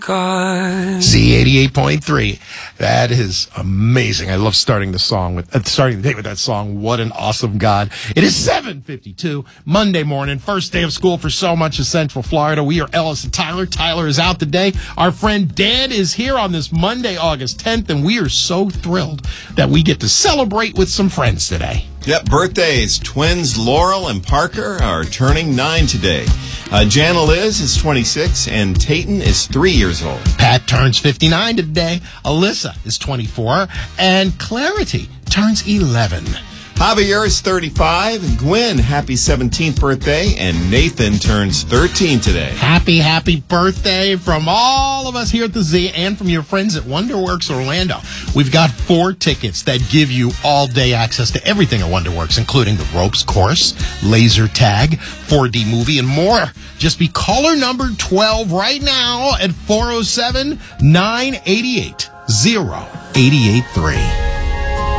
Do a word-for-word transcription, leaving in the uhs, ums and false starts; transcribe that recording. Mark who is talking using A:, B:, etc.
A: God.
B: Z eighty-eight point three. That is amazing. I love starting the song with uh, starting the day with that song. What an awesome God. It is seven fifty-two, Monday morning, first day of school for so much of Central Florida. We are Ellis and Tyler. Tyler is out today. Our friend Dan is here on this Monday, August tenth, and we are so thrilled that we get to celebrate with some friends today.
C: Yep, birthdays. Twins Laurel and Parker are turning nine today. Uh, Jana Liz is twenty-six, and Tayton is three years old.
B: Pat turns fifty-nine today. Alyssa is twenty-four, and Clarity turns eleven.
C: Javier is thirty-five. Gwen, happy seventeenth birthday. And Nathan turns thirteen today.
B: Happy, happy birthday from all of us here at the Z and from your friends at WonderWorks Orlando. We've got four tickets that give you all-day access to everything at WonderWorks, including the ropes course, laser tag, four D movie, and more. Just be caller number twelve right now at four oh seven, nine eight eight, oh eight eight three.